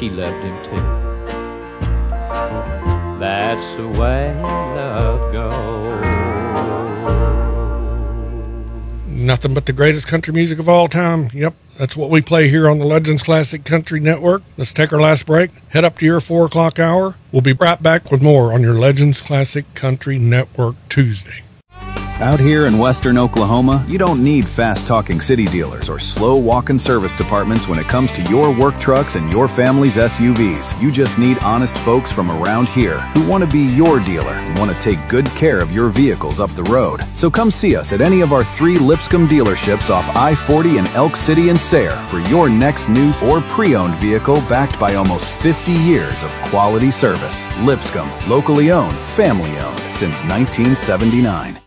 she loved him too. That's the way love goes. Nothing but the greatest country music of all time. Yep, that's what we play here on the Legends Classic Country Network. Let's take our last break. Head up to your 4 o'clock hour. We'll be right back with more on your Legends Classic Country Network Tuesday. Out here in western Oklahoma, you don't need fast-talking city dealers or slow walk-in service departments when it comes to your work trucks and your family's SUVs. You just need honest folks from around here who want to be your dealer and want to take good care of your vehicles up the road. So come see us at any of our 3 Lipscomb dealerships off I-40 in Elk City and Sayre for your next new or pre-owned vehicle backed by almost 50 years of quality service. Lipscomb, locally owned, family owned since 1979.